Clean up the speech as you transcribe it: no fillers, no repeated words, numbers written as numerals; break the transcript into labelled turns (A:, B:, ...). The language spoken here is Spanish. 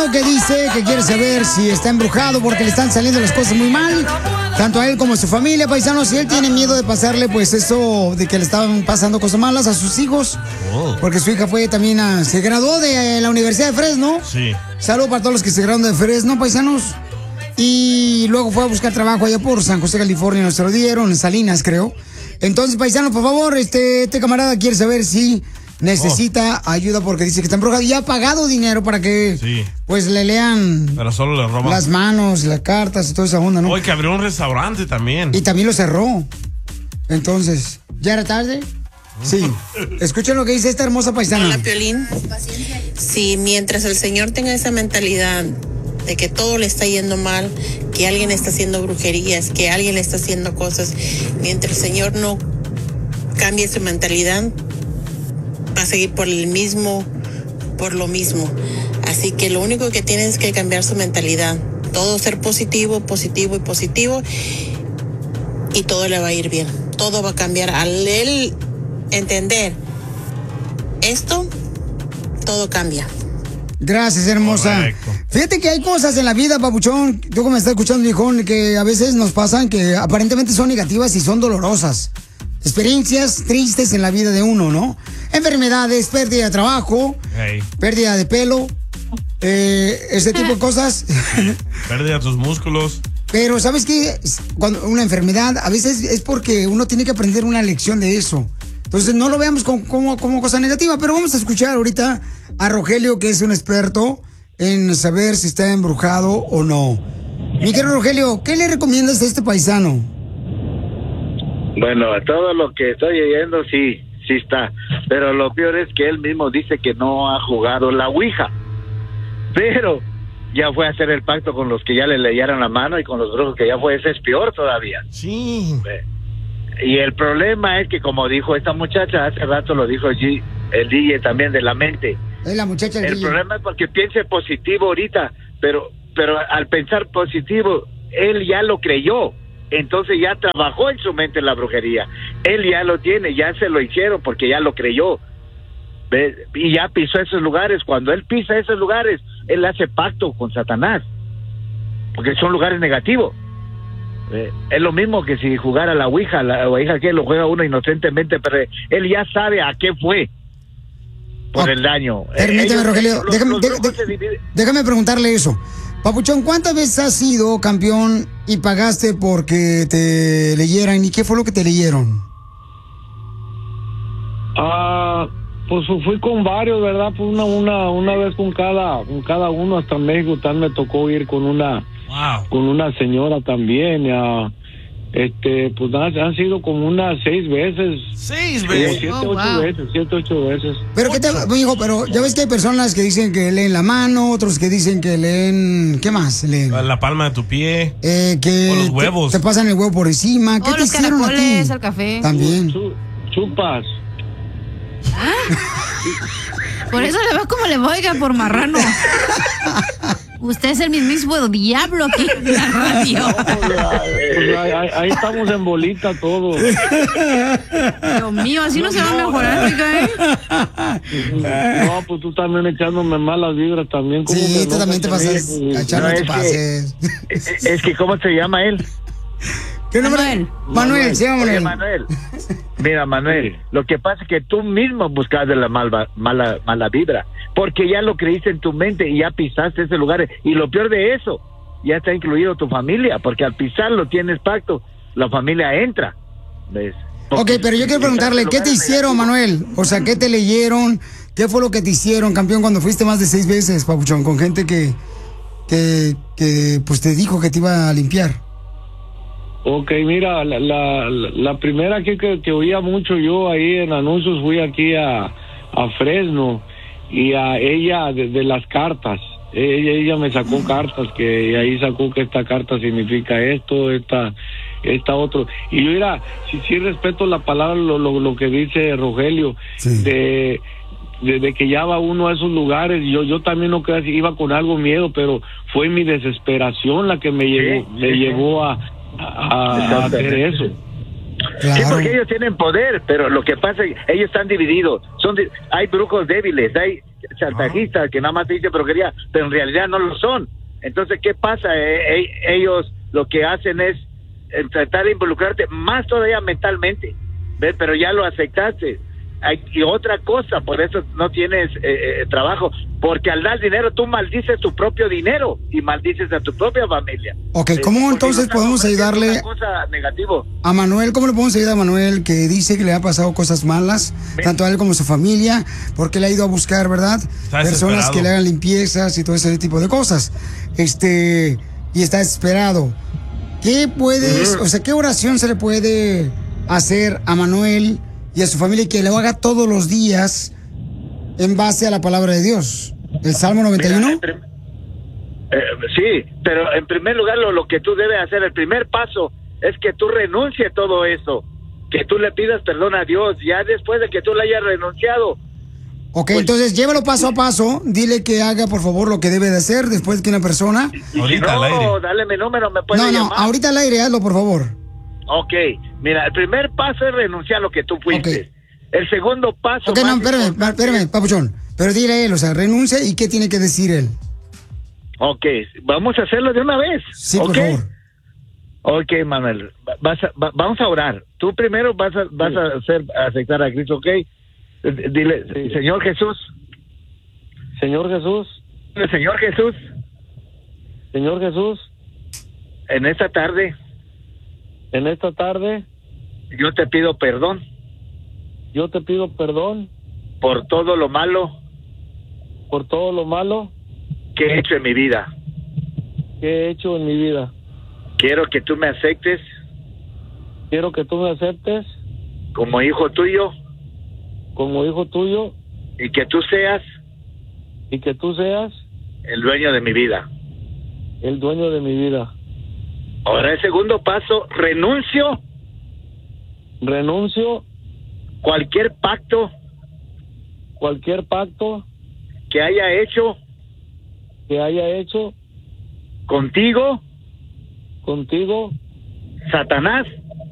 A: paisano que dice que quiere saber si está embrujado porque le están saliendo las cosas muy mal, tanto a él como a su familia, paisano. Si él tiene miedo de pasarle, pues eso de que le estaban pasando cosas malas a sus hijos, porque su hija fue también se graduó de la Universidad de Fresno.
B: Sí.
A: Saludos para todos los que se graduaron de Fresno, paisanos. Y luego fue a buscar trabajo allá por San José, California, nos se lo dieron, en Salinas, creo. Entonces, paisano, por favor, este camarada quiere saber si necesita ayuda porque dice que está embrujado y ha pagado dinero para que pues le lean
B: pero solo le roban
A: las manos, las cartas y toda esa onda, ¿no?
B: Hoy que abrió un restaurante también.
A: Y también lo cerró. Entonces, ¿ya era tarde? Sí. Escuchen lo que dice esta hermosa paisana.
C: Hola, Piolín. Sí, mientras el señor tenga esa mentalidad de que todo le está yendo mal, que alguien está haciendo brujerías, que alguien le está haciendo cosas, mientras el señor no cambie su mentalidad, va a seguir por lo mismo. Así que lo único que tiene es que cambiar su mentalidad. Todo ser positivo, positivo y positivo. Y todo le va a ir bien. Todo va a cambiar. Al él entender esto, todo cambia.
A: Gracias, hermosa. Correcto. Fíjate que hay cosas en la vida, papuchón, tú como me estás escuchando, viejón, que a veces nos pasan que aparentemente son negativas y son dolorosas. Experiencias tristes en la vida de uno, ¿no? Enfermedades, pérdida de trabajo, pérdida de pelo, ese tipo de cosas.
B: Pérdida de tus músculos.
A: Pero, ¿sabes qué? Cuando una enfermedad, a veces es porque uno tiene que aprender una lección de eso. Entonces, no lo veamos como cosa negativa, pero vamos a escuchar ahorita a Rogelio, que es un experto en saber si está embrujado o no. Mi querido Rogelio, ¿qué le recomiendas a este paisano?
D: Bueno, a todo lo que estoy oyendo, sí está. Pero lo peor es que él mismo dice que no ha jugado la Ouija. Pero ya fue a hacer el pacto con los que ya le leyeron la mano y con los brujos que ya fue. Ese es peor todavía.
B: Sí.
D: Y el problema es que, como dijo esta muchacha, hace rato lo dijo el DJ también, de la mente.
A: Es la muchacha del
D: El
A: DJ.
D: problema es porque piense positivo ahorita, pero al pensar positivo, él ya lo creyó. Entonces ya trabajó en su mente la brujería. Él ya lo tiene, ya se lo hicieron porque ya lo creyó. ¿Ves? Y ya pisó esos lugares. Cuando él pisa esos lugares, él hace pacto con Satanás, porque son lugares negativos. Es lo mismo que si jugara la Ouija que lo juega uno inocentemente, pero él ya sabe a qué fue por el daño.
A: Permíteme, Rogelio, déjame preguntarle eso. Papuchón, ¿cuántas veces has sido campeón y pagaste porque te leyeran? ¿Y qué fue lo que te leyeron?
E: Pues fui con varios, ¿verdad? Pues una vez con cada uno. Hasta México tal me tocó ir con una señora también. Pues han sido como unas 6 veces.
B: 6 veces.
E: 7, 8 veces.
A: Pero hijo, pero ya ves que hay personas que dicen que leen la mano, otros que dicen que leen, ¿qué más leen?
B: La palma de tu pie.
A: Que
B: o los huevos.
A: Te pasan el huevo por encima. ¿Qué te hicieron a ti?
F: El café.
A: También.
E: Chupas.
F: Por eso le va como le oiga, por marrano. Usted es el mismo diablo aquí en la radio.
E: Pues ahí estamos en bolita todos.
F: Dios mío, así no se va a mejorar, ¿eh?
E: No, pues tú también echándome malas vibras también.
A: Sí, tú también te pasas. No te pases.
D: Es que, ¿cómo se llama él?
A: ¿Qué nombre? Manuel, se llama
D: Manuel. Mira, Manuel, lo que pasa es que tú mismo buscaste la mala vibra, porque ya lo creíste en tu mente y ya pisaste ese lugar. Y lo peor de eso, ya está incluido tu familia, porque al pisarlo tienes pacto, la familia entra. ¿Ves?
A: Ok, pero yo quiero preguntarle, ¿qué te hicieron, Manuel? O sea, ¿qué te leyeron? ¿Qué fue lo que te hicieron, campeón, cuando fuiste más de 6 veces, papuchón, con gente que pues te dijo que te iba a limpiar?
E: Ok, mira, la primera que oía mucho yo ahí en anuncios, fui aquí a Fresno, y a ella de las cartas. Ella me sacó cartas, que ahí sacó que esta carta significa esto, esta otro. Y yo, mira, sí respeto la palabra, lo que dice Rogelio, sí, de que ya va uno a esos lugares. Yo también no creo que iba con algo miedo, pero fue mi desesperación la que me llevó a hacer eso.
D: Claro. Sí, porque ellos tienen poder, pero lo que pasa es que ellos están divididos. Hay brujos débiles, chantajistas que nada más te dicen brujería, pero en realidad no lo son. Entonces, ¿qué pasa? Ellos lo que hacen es tratar de involucrarte más todavía mentalmente, ¿ves? Pero ya lo aceptaste. Y otra cosa, por eso no tienes trabajo, porque al dar dinero tú maldices tu propio dinero y maldices a tu propia familia.
A: Ok, ¿cómo entonces podemos ayudarle
D: cosa negativo
A: a Manuel? ¿Cómo le podemos ayudar a Manuel que dice que le ha pasado cosas malas, tanto a él como a su familia, porque le ha ido a buscar, ¿verdad? Personas que le hagan limpiezas y todo ese tipo de cosas. Y está desesperado. ¿Qué puedes, o sea, qué oración se le puede hacer a Manuel y a su familia que lo haga todos los días en base a la palabra de Dios? ¿El Salmo 91?
D: Mira, sí, pero en primer lugar lo que tú debes hacer, el primer paso es que tú renuncies todo eso, que tú le pidas perdón a Dios, ya después de que tú le hayas renunciado.
A: Ok, pues, entonces llévalo paso a paso, dile que haga por favor lo que debe de hacer después que una persona...
B: Ahorita
D: si no,
B: al aire.
D: dale mi número, me puede llamar.
A: No, ahorita al aire, hazlo por favor.
D: Ok, mira, el primer paso es renunciar a lo que tú fuiste.
A: Okay.
D: El segundo paso...
A: Ok, no, espérame, papuchón. Pero dile a él, o sea, renuncia y qué tiene que decir él. Ok,
D: vamos a hacerlo de una vez.
A: Sí, por favor.
D: Ok, Manuel, vamos a orar. Tú primero vas a aceptar a Cristo, ¿ok? Dile, sí. Señor Jesús.
E: Señor Jesús.
D: Señor Jesús.
E: Señor Jesús.
D: En esta tarde. Yo te pido perdón. Por todo lo malo. Que he hecho en mi vida. Quiero que tú me aceptes. Como hijo tuyo. Y que tú seas. El dueño de mi vida. Ahora el segundo paso, renuncio cualquier pacto que haya hecho contigo, Satanás,